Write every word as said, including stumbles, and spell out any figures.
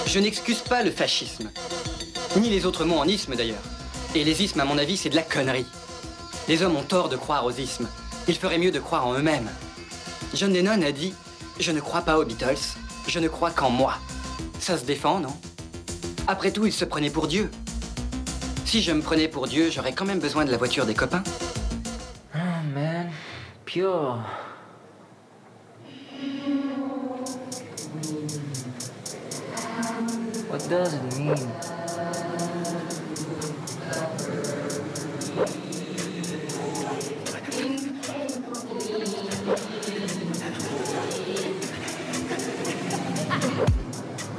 Je n'excuse pas le fascisme. Ni les autres mots en isme, d'ailleurs. Et les ismes, à mon avis, c'est de la connerie. Les hommes ont tort de croire aux ismes. Ils feraient mieux de croire en eux-mêmes. John Lennon a dit « Je ne crois pas aux Beatles, je ne crois qu'en moi ». Ça se défend, non? Après tout, il se prenait pour Dieu. Si je me prenais pour Dieu, j'aurais quand même besoin de la voiture des copains. Oh man, pure. What does it mean?